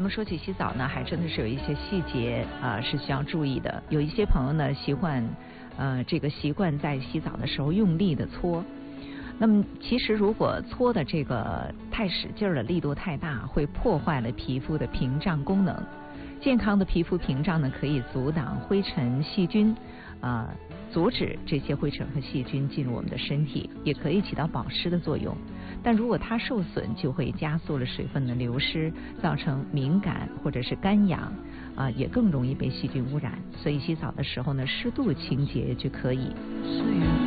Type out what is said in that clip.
么说起洗澡呢，还真的是有一些细节是需要注意的。有一些朋友呢习惯在洗澡的时候用力的搓。那么其实如果搓的这个太使劲了，力度太大，会破坏了皮肤的屏障功能。健康的皮肤屏障呢，可以阻挡灰尘、细菌，阻止这些灰尘和细菌进入我们的身体，也可以起到保湿的作用。但如果它受损，就会加速了水分的流失，造成敏感或者是干痒，也更容易被细菌污染。所以洗澡的时候呢，适度清洁就可以。